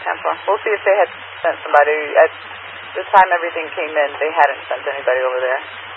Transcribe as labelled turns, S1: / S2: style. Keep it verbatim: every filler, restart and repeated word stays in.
S1: Tampa. We'll see if they had sent somebody. At the time everything came in, they hadn't sent anybody over there.